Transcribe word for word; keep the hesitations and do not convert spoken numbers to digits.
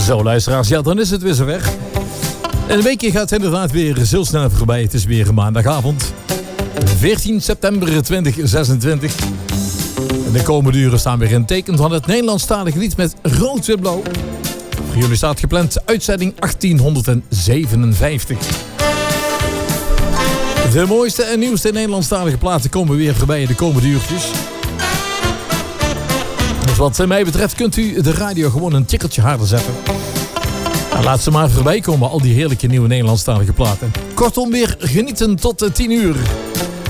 Zo luisteraars, ja dan is het weer zo weg. En een weekje gaat inderdaad weer zo snel voorbij. Het is weer maandagavond. veertien september tweeduizend zesentwintig. En de komende uren staan weer in het teken van het Nederlandstalige lied met rood en blauw. Voor jullie staat gepland uitzending achttienhonderdzevenenvijftig. De mooiste en nieuwste Nederlandstalige platen komen weer voorbij in de komende uurtjes. Dus wat mij betreft kunt u de radio gewoon een tikkeltje harder zetten. Nou, laat ze maar voorbij komen, al die heerlijke nieuwe Nederlandstalige platen. Kortom weer genieten tot tien uur.